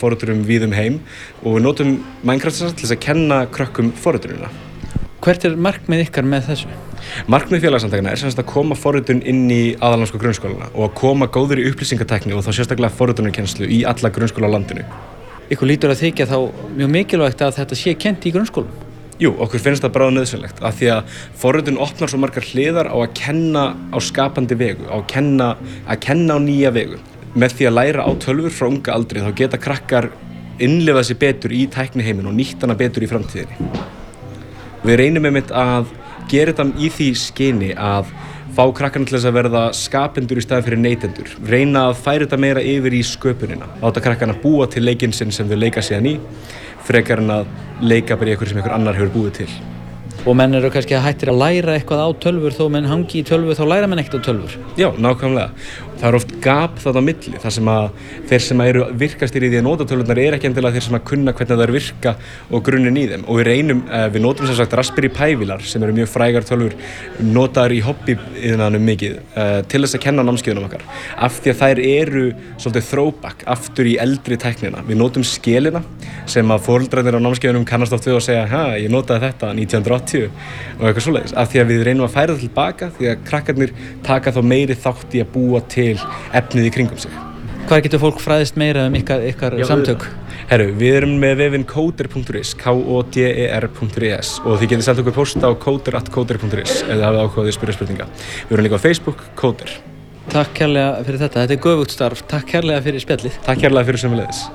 forriturum víðum heim og við notum Minecraft til þess að kenna krökkum forritunina. Hvert markmið ykkar með þessu? Markmið félagasamtakanna sem sagt að koma forritun inn í aðalnámskrá grunnskólana og að koma góðri upplýsingatækni og þá sérstaklega forritunarkennslu í alla grunnskóla á landinu. Ykkur lítur að þykja þá mjög mikilvægt að þetta sé kennt í grunnskólum? Jú, okkur finnst það bráðnauðsynlegt af því að forritun opnar svo margar hliðar á að kenna á skapandi vegu, að kenna á nýja vegu. Með því að læra á tölvur frá unga aldri þá geta krakkar innlifað sig betur í tækniheimin og nýtt hana betur í framtíðinni. Við reynum einmitt að gera þetta í því skyni að fá krakkarna til þess að verða skapendur í staðinn fyrir neytendur. Reyna að færa þetta meira yfir í sköpunina. Láta krakkarna búa til leikinn sinn sem þau leika síðan í, frekar en að leika bara í eitthvað sem einhver annar hefur búið til. Og menn eru kannski að hættir að læra eitthvað á tölvur þó menn hangi í tölvu þá læra menn ekkert á tölvur. Já, nákvæmlega. Það er oft gap þarna á milli, þar sem að þeir sem eru virkastir í því að nota tölvurnar er ekki endilega þeir sem að kunna hvernig þær virka og grunninn í þeim. Og við notum sem sagt Raspberry Pi-vélar sem eru mjög frægar tölvur, notaðar í hobbyiðnaðinum mikið til þess að kenna námskeiðunum okkar. Af því að þær eru svolítið throwback aftur í eldri tæknina. Við notum skélina sem að foreldrarnir á námskeiðunum kannast oft við og segja, ég notaði þetta 1980 og eitthvað svoleiðis. Af því að við reynum að færa það tilbaka því að krakkarnir taka þá meiri þátt í að búa til efnið í kringum sig. Hvar getur fólk fræðist meira ykkar samtök? Við erum með vefinn coder.is, koder.is og þið getið sendt okkur posta á coder@coder.is ef þið hafið áhugað að spyrja spurninga. Við erum líka á Facebook, Coder. Takk kærlega fyrir þetta, þetta er göfugt starf. Takk kærlega fyrir spjallið. Takk kærlega fyrir sömuleiðis.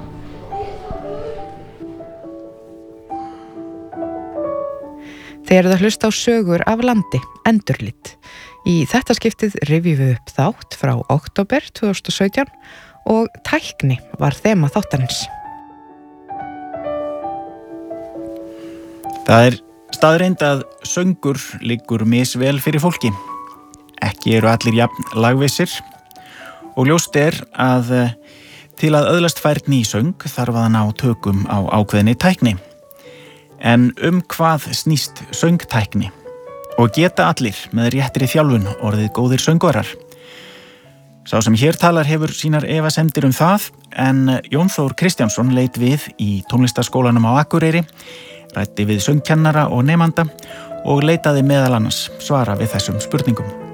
Þið eruð að hlusta á sögur af landi, Endurlit. Í þetta skiptið rifjum við upp þátt frá október 2017 og tækni var þema þáttarins. Það er staðreynd að söngur liggur misvel fyrir fólki. Ekki eru allir jafn lagvissir og ljóst er að til að öðlast færni í söng þarf að ná tökum á ákveðinni tækni. En hvað snýst söngtækni? Og geta allir með réttri þjálfun orðið góðir söngvarar? Sá sem hér talar hefur sínar efasemdir það, en Jón Þór Kristjánsson leit við í tónlistarskólanum á Akureyri, ræddi við söngkennara og nemanda og leitaði meðal annars svara við þessum spurningum.